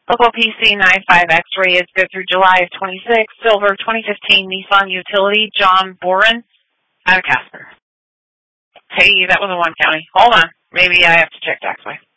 Local PC 95 X-ray is good through July of 26. Silver 2015 Nissan Utility, John Boren, out of Casper. Hey, that was a one county. Hold on. Maybe I have to check Taxway.